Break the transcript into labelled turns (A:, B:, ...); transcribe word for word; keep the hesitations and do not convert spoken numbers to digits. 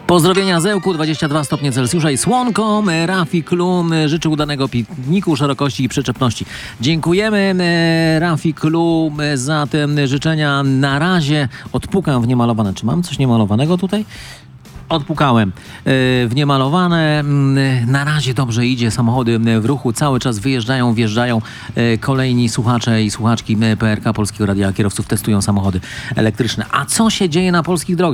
A: Pozdrowienia Zełku, dwadzieścia dwa stopnie Celsjusza i słonko. Rafi Klum życzy udanego pikniku, szerokości i przyczepności. Dziękujemy Rafi Klum za te życzenia. Na razie odpukam w niemalowane. Czy mam coś niemalowanego tutaj? Odpukałem w niemalowane. Na razie dobrze idzie, samochody w ruchu cały czas wyjeżdżają, wjeżdżają kolejni słuchacze i słuchaczki P R K Polskiego Radia. Kierowców testują samochody elektryczne. A co się dzieje na polskich drogach?